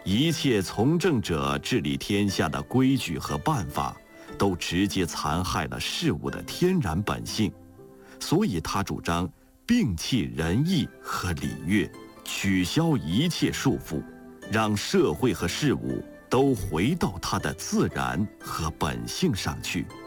一切从政者治理天下的规矩和办法，都直接残害了事物的天然本性。所以他主张摒弃仁义和礼乐，取消一切束缚，让社会和事物都回到它的自然和本性上去。